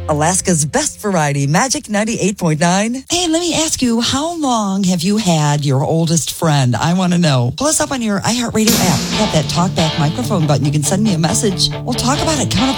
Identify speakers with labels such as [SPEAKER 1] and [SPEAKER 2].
[SPEAKER 1] Alaska's best variety, Magic 98.9.
[SPEAKER 2] Hey, let me ask you, how long have you had your oldest friend? I want to know. Pull us up on your iHeartRadio app. You have that talkback microphone button. You can send me a message. We'll talk about it. Count up